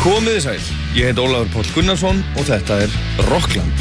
Komiði sæl, ég heit Ólafur Páll Gunnarsson og þetta Rockland.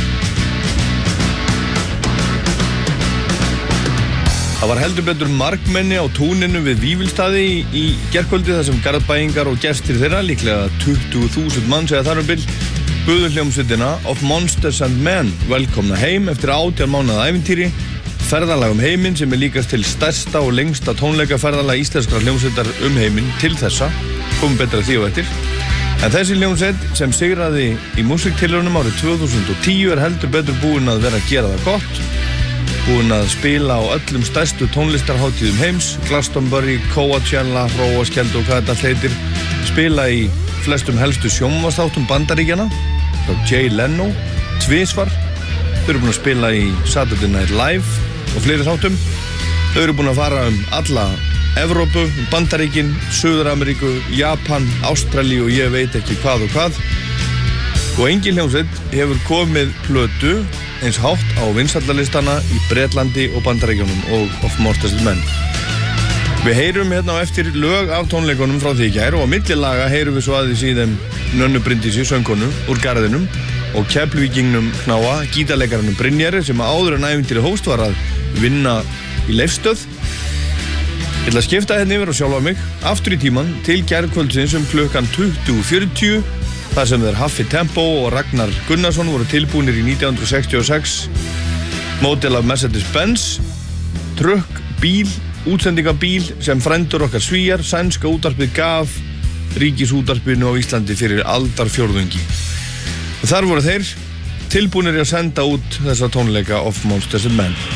Það var heldur betur margmenni á túninu við Vífilsstaði í gærkvöldi þar sem garðbæingar og gestir þeirra, líklega 20.000 manns eða þar um bil, buðu hljómsveitina Of Monsters and Men velkomna heim eftir 18 mánaða ævintýri, ferðalag heiminn sem líkast til stærsta og lengsta tónleikaferðalag íslenskrar hljómsveitar heiminn til þessa, komum betra því og eftir. En þessi hljómsveit sem sigraði í músíktilraunum árið 2010 heldur betur búin að vera að gera það gott, búin að spila á öllum stærstu tónlistarhátíðum heims, Glastonbury, Coachella, Hróaskjöldu og hvað þetta heitir, spila í flestum helstu sjónvarpsþáttum Bandaríkjanna, frá Jay Leno, tvisvar, þau eru búin að spila í Saturday Night Live og fleiri þáttum, þau eru búin að fara alla Evrópu, Bandaríkin, Suður-Ameríku, Japan, Ástralíu og ég veit ekki hvað og hvað. Og engin hljómsveit hefur komið plötu eins hátt á vinsældarlistana í Bretlandi og Bandaríkjunum og Of Monsters and Men. Við heyrum hérna á eftir lög af tónleikunum frá því í gær og á milli laga heyrum við svo aðeins í þeim Nönnu Bryndísi, söngkonu, úr Garðinum og Keflvíkingnum Knáa, gítarleikaranum Brynjari sem áður en ævintýri hófst var að vinna í Leifsstöð. Ég ætla að skipta hérna yfir og sjálfa mig aftur í tíman til gærkvöldsins klukkan 20:40 þar sem þeir Haffi Tempo og Ragnar Gunnarsson voru tilbúnir í 1966 módel af Mercedes-Benz trukk, bíl, útsendingabíl sem frændur okkar Svíar, sænska útvarpið gaf ríkisútvarpinu á Íslandi fyrir aldarfjórðungi. Og þar voru þeir tilbúnir að senda út þessa tónleika Of Monsters and Men.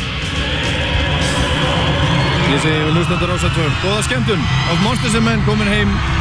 Ég segi við hlustendur á Rás 2, góða skemmtun, Of Monsters and Men komin heim